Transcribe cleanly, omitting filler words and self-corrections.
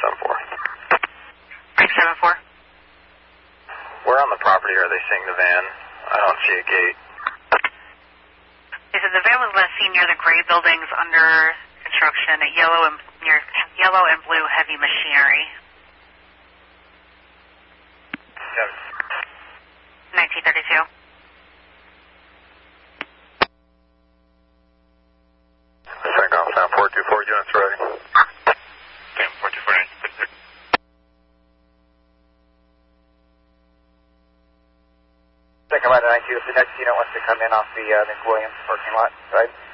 674. Where on the property are they seeing the van? I don't see a gate. They said the van was last seen near the gray buildings under construction at near yellow and blue heavy machinery. 1932. Second off, 424 units ready. 424. Second line of 92, if the next unit wants to come in off the McWilliams parking lot, right?